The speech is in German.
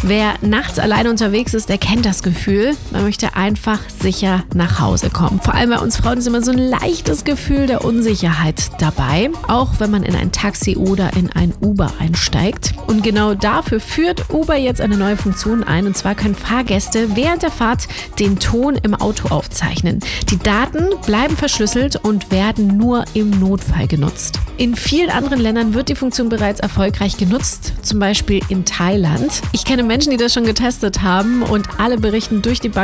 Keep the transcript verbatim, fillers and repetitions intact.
Wer nachts alleine unterwegs ist, der kennt das Gefühl. Man möchte einfach sicher nach Hause kommen. Vor allem bei uns Frauen ist immer so ein leichtes Gefühl der Unsicherheit dabei, auch wenn man in ein Taxi oder in ein Uber einsteigt. Und genau dafür führt Uber jetzt eine neue Funktion ein. Und zwar können Fahrgäste während der Fahrt den Ton im Auto aufzeichnen. Die Daten bleiben verschlüsselt und werden nur im Notfall genutzt. In vielen anderen Ländern wird die Funktion bereits erfolgreich genutzt, zum Beispiel in Thailand. Ich kenne Menschen, die das schon getestet haben und alle berichten durch die Bank